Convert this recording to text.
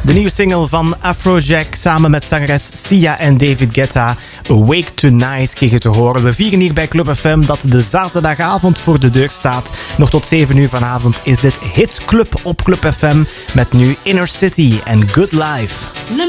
De nieuwe single van Afrojack samen met zangeres Sia en David Guetta, Awake Tonight, kreeg je te horen. We vieren hier bij Club FM dat de zaterdagavond voor de deur staat. Nog tot 7 uur vanavond is dit Hit Club op Club FM met nu Inner City en Good Life.